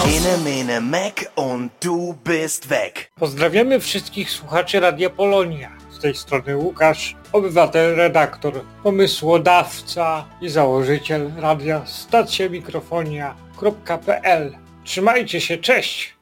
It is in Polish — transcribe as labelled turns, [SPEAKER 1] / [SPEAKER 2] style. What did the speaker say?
[SPEAKER 1] Ene, mene, mek und du bist weg.
[SPEAKER 2] Pozdrawiamy wszystkich słuchaczy Radia Polonia. Z tej strony Łukasz, obywatel, redaktor, pomysłodawca i założyciel radia stacjamikrofonia.pl. Trzymajcie się, cześć!